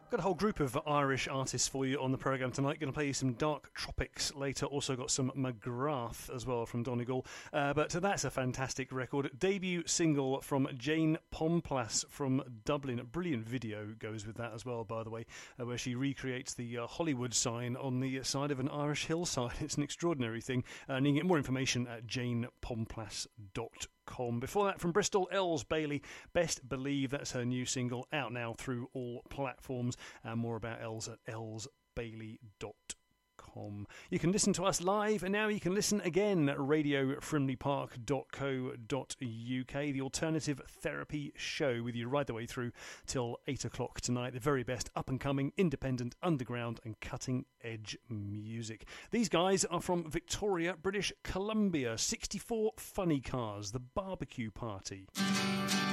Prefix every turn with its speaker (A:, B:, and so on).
A: Got a whole group of Irish artists for you on the programme tonight. Going to play you some Dark Tropics later. Also got some McGrath as well from Donegal. But that's a fantastic record. Debut single from Jane Pomplass from Dublin. A brilliant video goes with that as well, by the way, where she recreates the Hollywood sign on the side of an Irish hillside. It's an extraordinary thing. And you can get more information at janepomplass.com. Before that, from Bristol, Els Bailey, Best Believe. That's her new single, out now through all platforms. And more about Els at elsbailey.com. You can listen to us live, and now you can listen again at radiofrimleypark.co.uk, the Alternative Therapy Show, with you right the way through till 8 o'clock tonight. The very best up-and-coming, independent, underground and cutting-edge music. These guys are from Victoria, British Columbia. 64 Funny Cars, the Barbecue Party.